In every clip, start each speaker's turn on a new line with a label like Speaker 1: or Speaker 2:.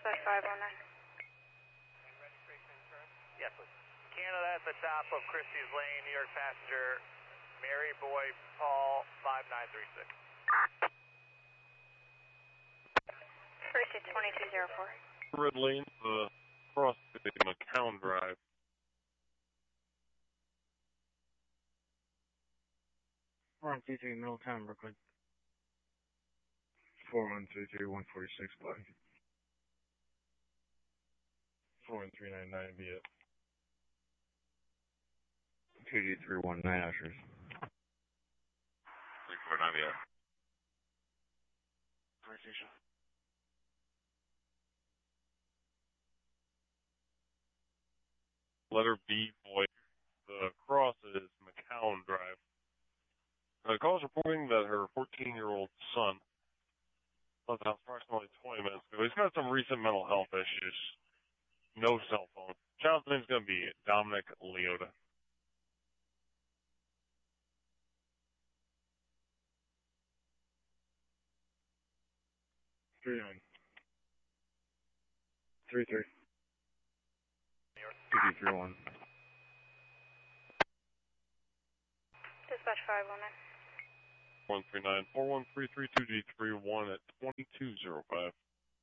Speaker 1: Dispatch 509.
Speaker 2: Yes, please. Canada at the top of Christie's Lane, New York passenger, Mary Boy Paul 5936.
Speaker 1: Christie 2204.
Speaker 3: Red Lane, across the McCown Drive.
Speaker 4: We're on C3 Middletown, Brooklyn. 4133 146 Black.
Speaker 3: 41399 be it.
Speaker 4: 2G319 Ushers.
Speaker 3: 349 be it.
Speaker 4: Fire station.
Speaker 3: Letter B, boy. The cross is McCown Drive. The call is reporting that her 14-year-old son left the house approximately 20 minutes ago. He's got some recent mental health issues. No cell phone. Child's name's going to be Dominic Leota.
Speaker 4: Three 3 2G31.
Speaker 1: Dispatch 509.
Speaker 3: 139 4133 2G31 at 2205.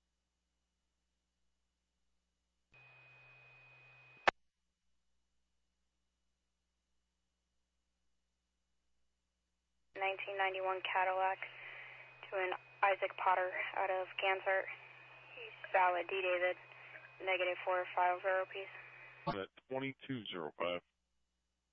Speaker 1: $1991 Cadillac to an Isaac Potter out of Gansart. He's valid D David, -450 piece.
Speaker 3: At 2205.